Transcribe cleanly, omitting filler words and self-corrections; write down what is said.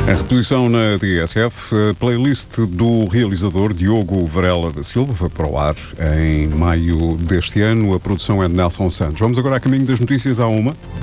A reposição na TSF, a playlist do realizador Diogo Varela da Silva foi para o ar em maio deste ano. A produção é de Nelson Santos. Vamos agora a caminho das notícias à 1.